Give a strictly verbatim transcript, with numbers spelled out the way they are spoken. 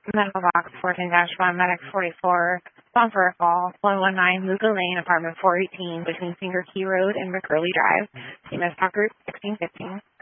Medical box fourteen dash one, Medic forty-four, phone for a call, one one nine Luca Lane, apartment four eighteen, between Finger Key Road and McCurley Drive. C M S Talk Group sixteen fifteen.